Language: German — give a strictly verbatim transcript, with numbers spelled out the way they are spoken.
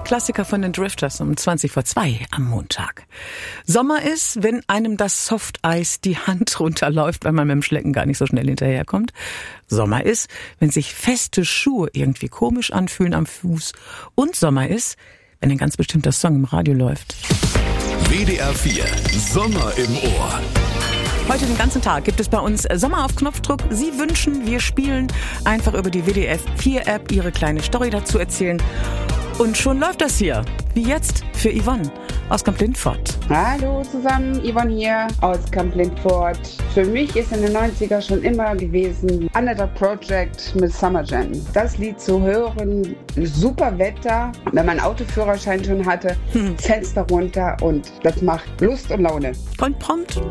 Klassiker von den Drifters um zwanzig vor zwei am Montag. Sommer ist, wenn einem das Softeis die Hand runterläuft, weil man mit dem Schlecken gar nicht so schnell hinterherkommt. Sommer ist, wenn sich feste Schuhe irgendwie komisch anfühlen am Fuß. Und Sommer ist, wenn ein ganz bestimmter Song im Radio läuft. W D R vier, Sommer im Ohr. Heute den ganzen Tag gibt es bei uns Sommer auf Knopfdruck. Sie wünschen, wir spielen, einfach über die W D R vier App Ihre kleine Story dazu erzählen. Und schon läuft das hier, wie jetzt für Yvonne aus Kamp-Lintfort. Hallo zusammen, Yvonne hier aus Kamp-Lintfort. Für mich ist in den neunziger schon immer gewesen Another Project mit Summer Jam. Das Lied zu hören, super Wetter, wenn man einen Autoführerschein schon hatte, hm. Fenster runter und das macht Lust und Laune. Und prompt